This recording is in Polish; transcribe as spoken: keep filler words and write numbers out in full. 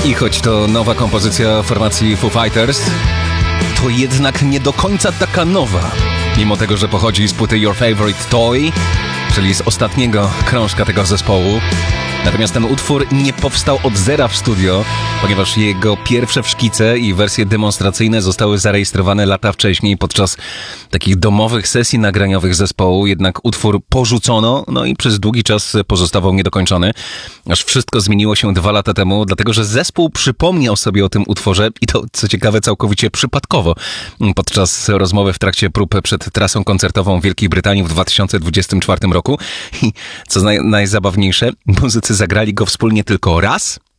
I choć to nowa kompozycja formacji Foo Fighters, to jednak nie do końca taka nowa. Mimo tego, że pochodzi z płyty Your Favorite Toy, czyli z ostatniego krążka tego zespołu. Natomiast ten utwór nie powstał od zera w studio, ponieważ jego pierwsze szkice i wersje demonstracyjne zostały zarejestrowane lata wcześniej podczas takich domowych sesji nagraniowych zespołu, jednak utwór porzucono, no i przez długi czas pozostawał niedokończony, aż wszystko zmieniło się dwa lata temu, dlatego że zespół przypomniał sobie o tym utworze i to, co ciekawe, całkowicie przypadkowo, podczas rozmowy w trakcie prób przed trasą koncertową w Wielkiej Brytanii w dwa tysiące dwudziestym czwartym roku. I co naj, najzabawniejsze, muzycy zagrali go wspólnie tylko raz